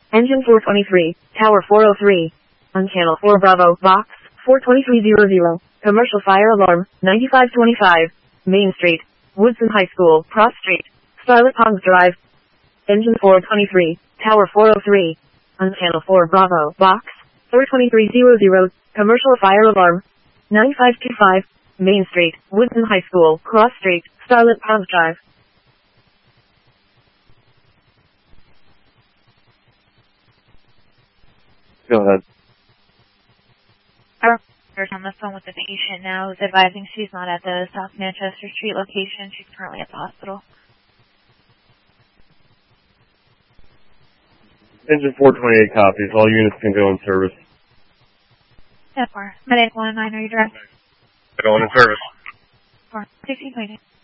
Engine 423, Tower 403. On Channel 4 Bravo, Box 42300. Commercial fire alarm, 9525. Main Street, Woodson High School, Cross Street, Starlet Ponds Drive. Engine 423, Tower 403. On Channel 4 Bravo, Box 42300. Commercial fire alarm, 9525. Main Street, Woodson High School, Cross Street, Starlet Ponds Drive. Go ahead. Our reporter's on the phone with the patient now, is advising she's not at the South Manchester Street location. She's currently at the hospital. Engine 428 copies. All units can go in service. Medic 109, are you direct? Going in service. 460, waiting.